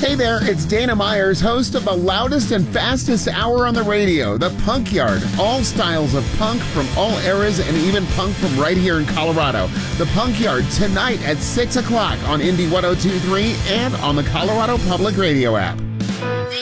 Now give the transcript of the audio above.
Hey there, it's Dana Myers, host of the loudest and fastest hour on the radio, The Punk Yard. All styles of punk from all eras and even punk from right here in Colorado. The Punk Yard tonight at 6 o'clock on Indie 102.3 and on the Colorado Public Radio app.